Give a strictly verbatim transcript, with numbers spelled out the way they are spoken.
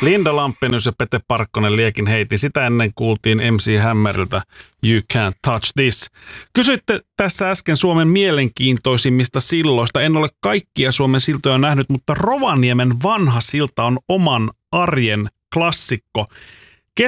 Linda Lampenius ja Pete Parkkonen liekin heitin. Sitä ennen kuultiin M C Hammeriltä You Can't Touch This. Kysyitte tässä äsken Suomen mielenkiintoisimmista silloista. En ole kaikkia Suomen siltoja nähnyt, mutta Rovaniemen vanha silta on oman arjen klassikko.